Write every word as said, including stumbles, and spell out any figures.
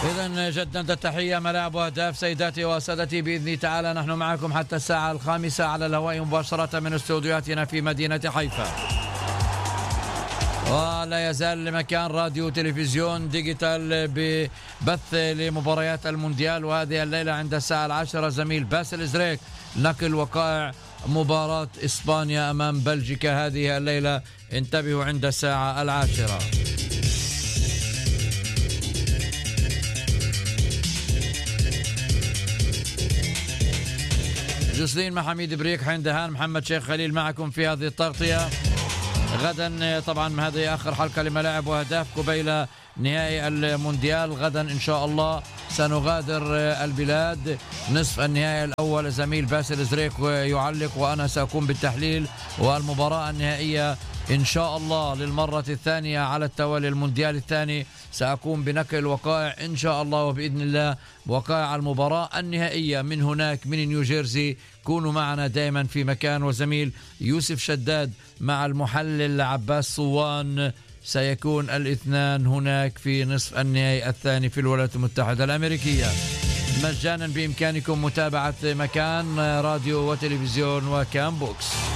إذن جدد التحية، ملاعب وأهداف سيداتي وسادتي بإذن تعالى. نحن معكم حتى الساعة الخامسة على الهواء مباشرة من استوديوهاتنا في مدينة حيفا. ولا يزال مكان راديو تلفزيون ديجيتال ببث لمباريات المونديال، وهذه الليلة عند الساعة العاشرة زميل باسل زريك نقل وقائع مباراة إسبانيا أمام بلجيكا هذه الليلة. انتبهوا عند الساعة العاشرة. جسلين مع حميد بريك، حين دهان، محمد شيخ خليل معكم في هذه التغطية. غدا طبعا هذه آخر حلقة لملاعب وأهداف قبيل نهائي المونديال. غدا إن شاء الله سنغادر البلاد. نصف النهائي الأول زميل باسل زريك يعلق وأنا سأكون بالتحليل، والمباراة النهائية إن شاء الله للمرة الثانية على التوالي المونديال الثاني سأكون بنقل وقائع إن شاء الله وبإذن الله وقائع المباراة النهائية من هناك من نيوجيرسي. كونوا معنا دائما في مكان. وزميل يوسف شداد مع المحلل عباس صوان سيكون الاثنان هناك في نصف النهائي الثاني في الولايات المتحدة الأمريكية. مجانا بإمكانكم متابعة مكان راديو وتلفزيون وكام بوكس.